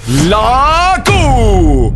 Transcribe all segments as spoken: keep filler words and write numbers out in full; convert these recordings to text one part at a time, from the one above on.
La Q.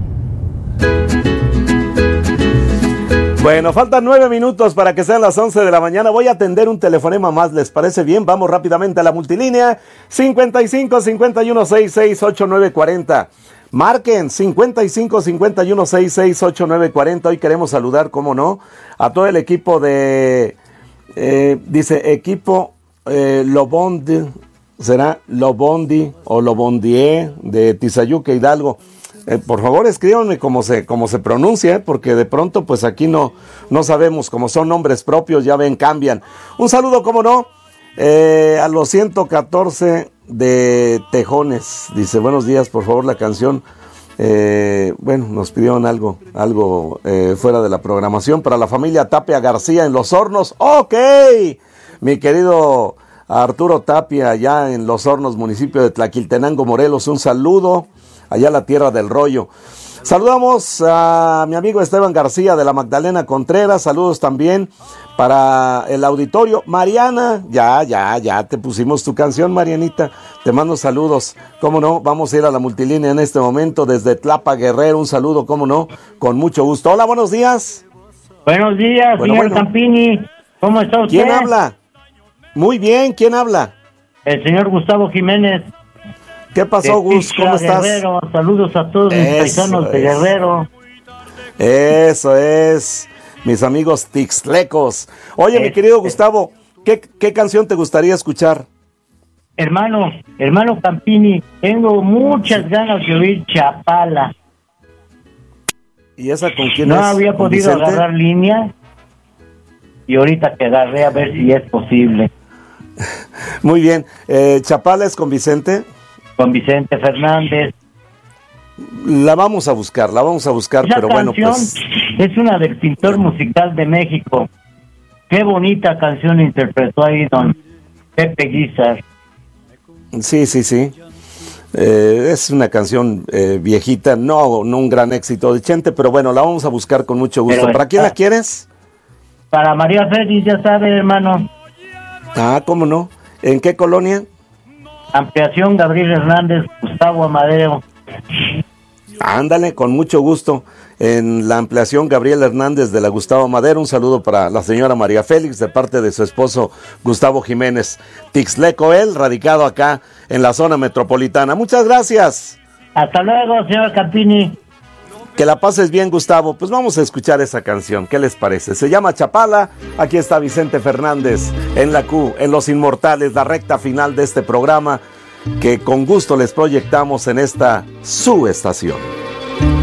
Bueno, faltan nueve minutos para que sean las once de la mañana. Voy a atender un telefonema más, ¿les parece bien? Vamos rápidamente a la multilínea. cincuenta y cinco, cincuenta y uno, sesenta y seis, ochenta y nueve cuarenta. Marquen cincuenta y cinco, cincuenta y uno, sesenta y seis, ochenta y nueve cuarenta. Hoy queremos saludar, cómo no, a todo el equipo de, eh, dice, equipo eh, Lobondi, será Lobondi o Lobondie de Tizayuca, Hidalgo. Eh, por favor, escríbanme cómo se, cómo se pronuncia, ¿eh? Porque de pronto, pues aquí no, no sabemos, como son nombres propios, ya ven, cambian. Un saludo, cómo no, eh, a los ciento catorce de Tejones. Dice, buenos días, por favor, la canción. Eh, bueno, nos pidieron algo, algo eh, fuera de la programación para la familia Tapia García en Los Hornos. ¡Ok! Mi querido Arturo Tapia, allá en Los Hornos, municipio de Tlaquiltenango, Morelos, un saludo. Allá la tierra del rollo. Saludamos a mi amigo Esteban García de la Magdalena Contreras. Saludos también para el auditorio. Mariana, ya, ya, ya te pusimos tu canción, Marianita. Te mando saludos. Cómo no, vamos a ir a la multilínea en este momento desde Tlapa Guerrero. Un saludo, cómo no, con mucho gusto. Hola, buenos días. Buenos días, bueno, señor bueno. Campini. ¿Cómo está usted? ¿Quién habla? Muy bien, ¿quién habla? El señor Gustavo Jiménez. ¿Qué pasó, Gus? ¿Cómo estás? Guerrero. Saludos a todos mis paisanos de Guerrero. Eso es, mis amigos tixtlecos. Oye, es, mi querido Gustavo, ¿qué, ¿qué canción te gustaría escuchar? Hermano, hermano Campini, tengo muchas ganas de oír Chapala. ¿Y esa con quién no es? No había podido Vicente? agarrar línea y ahorita te agarré a ver si es posible. Muy bien, eh, ¿Chapala es con Vicente? Con Vicente Fernández. La vamos a buscar, la vamos a buscar, Esa pero bueno, pues... es una del pintor musical de México. Qué bonita canción interpretó ahí don Pepe Guizar. Sí, sí, sí. Eh, es una canción eh, viejita, no, no un gran éxito de Chente, pero bueno, la vamos a buscar con mucho gusto. Pero ¿Para quién la quieres? Para María Félix, ya sabe, hermano. Ah, ¿cómo no? ¿En qué colonia? Ampliación Gabriel Hernández, Gustavo Amadeo. Ándale, con mucho gusto. En la ampliación Gabriel Hernández de la Gustavo Madero, un saludo para la señora María Félix de parte de su esposo Gustavo Jiménez. Tixleco, él, radicado acá en la zona metropolitana. Muchas gracias. Hasta luego, señor Campini. Que la pases bien, Gustavo. Pues vamos a escuchar esa canción. ¿Qué les parece? Se llama Chapala. Aquí está Vicente Fernández en la Q, en Los Inmortales, la recta final de este programa que con gusto les proyectamos en esta su estación.